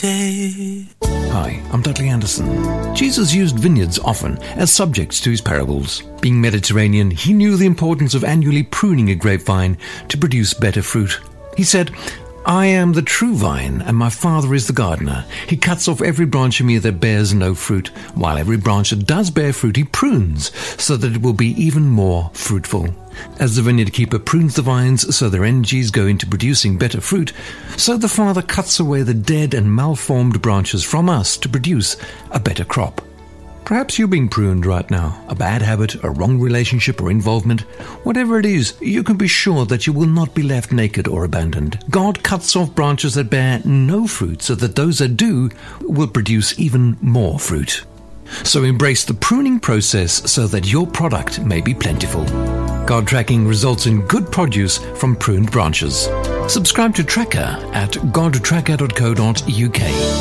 Hi, I'm Dudley Anderson. Jesus used vineyards often as subjects to his parables. Being Mediterranean, he knew the importance of annually pruning a grapevine to produce better fruit. He said, "I am the true vine, and my Father is the gardener. He cuts off every branch in me that bears no fruit, while every branch that does bear fruit he prunes, so that it will be even more fruitful." As the vineyard keeper prunes the vines so their energies go into producing better fruit, so the Father cuts away the dead and malformed branches from us to produce a better crop. Perhaps you're being pruned right now. A bad habit, a wrong relationship or involvement. Whatever it is, you can be sure that you will not be left naked or abandoned. God cuts off branches that bear no fruit so that those that do will produce even more fruit. So embrace the pruning process so that your product may be plentiful. God tracking results in good produce from pruned branches. Subscribe to Tracker at godtracker.co.uk.